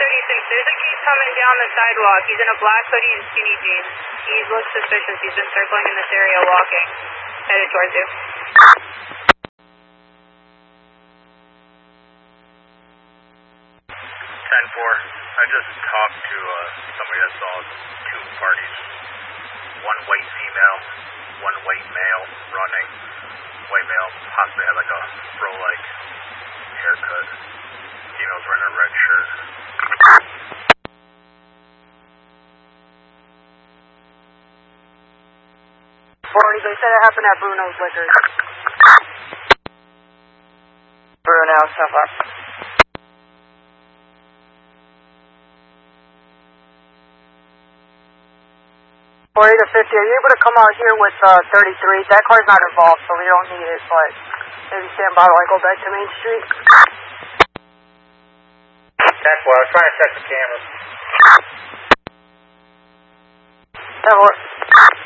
36, there's a kid coming down the sidewalk. He's in a black hoodie and skinny jeans. He looks suspicious. He's been circling in this area walking. Headed towards you. 10-4. I just talked to somebody that saw two parties. One white female, one white male running. White male possibly had like a fro-like haircut. Female's wearing a red shirt. They said it happened at Bruno's Liquor. Bruno, so far. 40 to 50, are you able to come out here with 33? That car's not involved, so we don't need it, but maybe stand by while I go back to Main Street. 10-4, I was trying to check the cameras. 10-4.